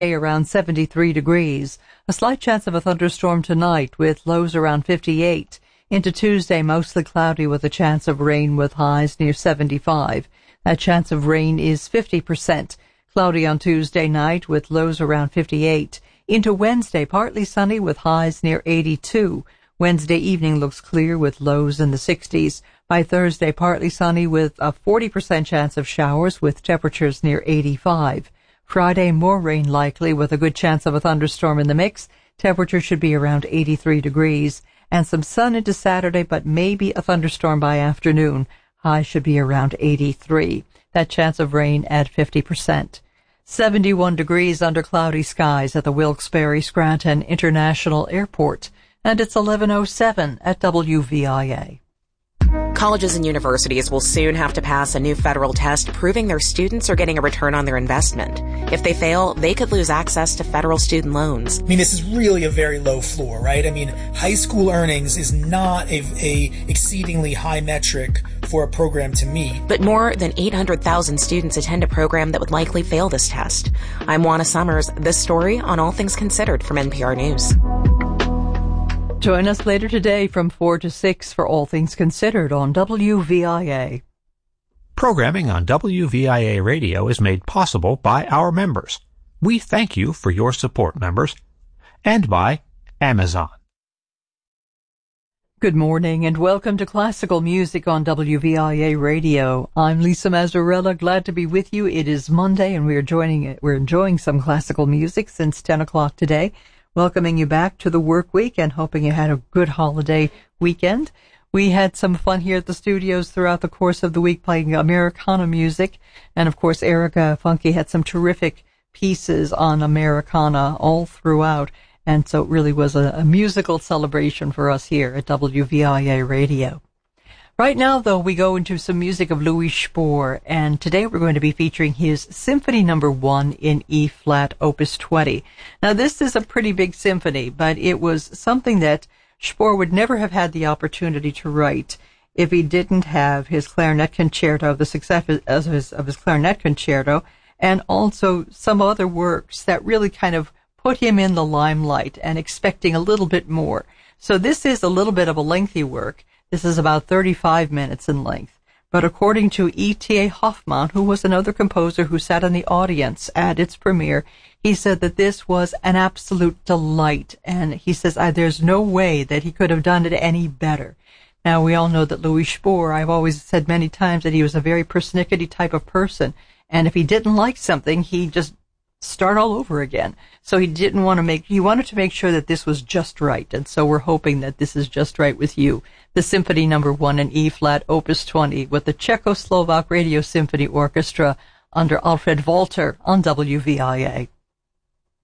Around 73 degrees. A slight chance of a thunderstorm tonight with lows around 58. Into Tuesday, mostly cloudy with a chance of rain with highs near 75. That chance of rain is 50%. Cloudy on Tuesday night with lows around 58. Into Wednesday, partly sunny with highs near 82. Wednesday evening looks clear with lows in the 60s. By Thursday, partly sunny with a 40% chance of showers with temperatures near 85. Friday, more rain likely with a good chance of a thunderstorm in the mix. Temperature should be around 83 degrees. And some sun into Saturday, but maybe a thunderstorm by afternoon. High should be around 83. That chance of rain at 50%. 71 degrees under cloudy skies at the Wilkes-Barre Scranton International Airport. And it's 11:07 at WVIA. Colleges and universities will soon have to pass a new federal test proving their students are getting a return on their investment. If they fail, they could lose access to federal student loans. I mean, this is really a very low floor, right? I mean, high school earnings is not a exceedingly high metric for a program to meet. But more than 800,000 students attend a program that would likely fail this test. I'm Juana Summers. This story on All Things Considered from NPR News. Join us later today from 4 to 6 for All Things Considered on WVIA. Programming on WVIA Radio is made possible by our members. We thank you for your support, members. And by Amazon. Good morning and welcome to Classical Music on WVIA Radio. I'm Lisa Mazzarella, glad to be with you. It is Monday and we're enjoying some classical music since 10 o'clock today. Welcoming you back to the work week and hoping you had a good holiday weekend. We had some fun here at the studios throughout the course of the week playing Americana music. And of course, Erica Funke had some terrific pieces on Americana all throughout. And so it really was a musical celebration for us here at WVIA Radio. Right now, though, we go into some music of Louis Spohr, and today we're going to be featuring his Symphony No. 1 in E-flat, Opus 20. Now, this is a pretty big symphony, but it was something that Spohr would never have had the opportunity to write if he didn't have his clarinet concerto, the success of his clarinet concerto, and also some other works that really kind of put him in the limelight and expecting a little bit more. So this is a little bit of a lengthy work. This is about 35 minutes in length. But according to E.T.A. Hoffmann, who was another composer who sat in the audience at its premiere, he said that this was an absolute delight. And he says, there's no way that he could have done it any better. Now, we all know that Louis Spohr, I've always said many times that he was a very persnickety type of person. And if he didn't like something, he'd just start all over again. So he wanted to make sure that this was just right. And so we're hoping that this is just right with you. The Symphony No. 1 in E-flat, Opus 20, with the Czechoslovak Radio Symphony Orchestra under Alfred Walter on WVIA.